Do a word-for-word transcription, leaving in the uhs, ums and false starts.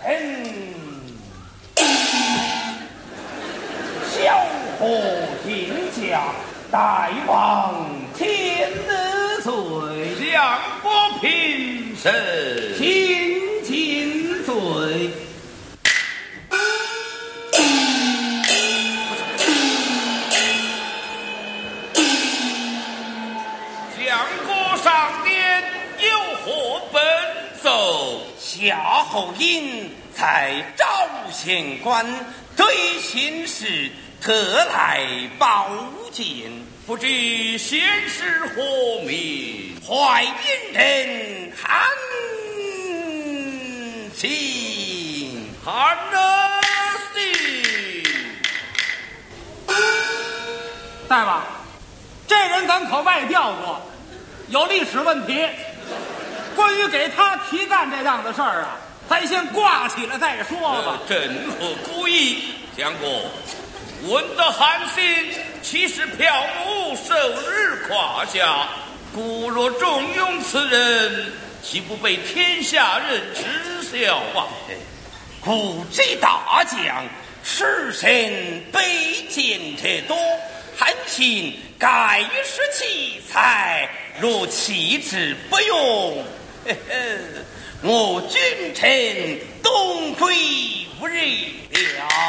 臣萧何天下，大王千岁， 相国平身， 请进罪。 相国上殿有何奔奏？ 夏侯婴在昭县官对新事特来报见， 不知先是何名？ 淮阴人韩信。 韩信。 大夫，这人咱可外调过，有历史问题。关于给他提干这档子事儿啊，咱先挂起来再说吧。 呃、朕何故意？相国，闻得韩信其实票目受日胯下，故若重用此人，岂不被天下人耻笑啊？ 故这大将士身卑贱者多，韩信盖是奇才，若弃之不用，呵呵，我君臣东归无日了。